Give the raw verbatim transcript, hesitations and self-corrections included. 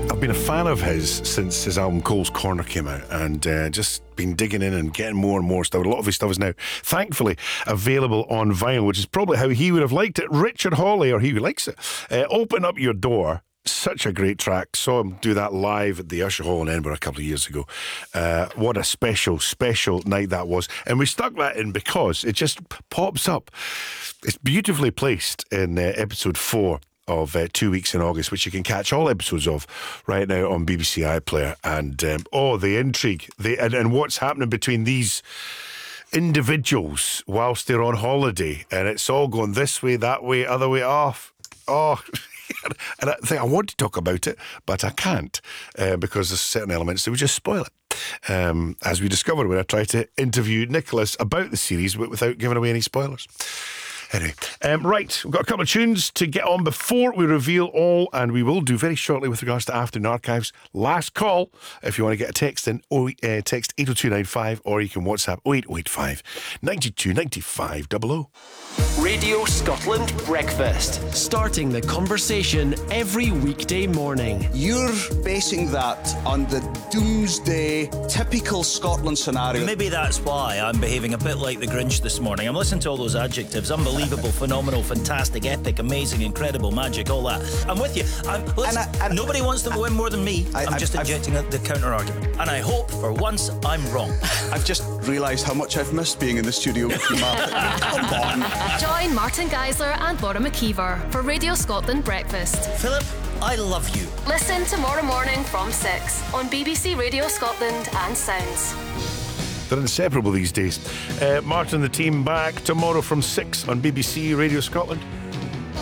I've been a fan of his since his album Cole's Corner came out, and uh, just been digging in and getting more and more stuff. A lot of his stuff is now thankfully available on vinyl, which is probably how he would have liked it. Richard Hawley, or he who likes it, uh, Open Up Your Door. Such a great track. Saw him do that live at the Usher Hall in Edinburgh a couple of years ago. Uh, what a special, special night that was. And we stuck that in because it just pops up. It's beautifully placed in uh, episode four of uh, Two Weeks in August, which you can catch all episodes of right now on B B C iPlayer. And um, oh, the intrigue the, and, and what's happening between these individuals whilst they're on holiday, and it's all going this way, that way, other way off. Oh, and I think I want to talk about it, but I can't uh, because there's certain elements that would just spoil it. Um, as we discovered when I tried to interview Nicholas about the series without giving away any spoilers. Anyway, um, right, we've got a couple of tunes to get on before we reveal all, and we will do very shortly with regards to Afternoon Archives. Last call, if you want to get a text in, oh, uh, text eight oh two nine five, or you can WhatsApp oh eight oh eight five, nine two nine five double oh. Radio Scotland Breakfast. Starting the conversation every weekday morning. You're basing that on the doomsday, typical Scotland scenario. Maybe that's why I'm behaving a bit like the Grinch this morning. I'm listening to all those adjectives. Unbelievable, phenomenal, fantastic, epic, amazing, incredible, magic, all that. I'm with you. I'm, listen, and I, and nobody wants to win more than me. I, I'm I've, just injecting I've, the counter-argument. And I hope, for once, I'm wrong. I've just realised how much I've missed being in the studio with you, Martin. Come on. Join Martin Geisler and Laura McKeever for Radio Scotland Breakfast. Philip, I love you. Listen tomorrow morning from six on B B C Radio Scotland and Sounds. They're inseparable these days. Uh, Martin and the team back tomorrow from six on B B C Radio Scotland.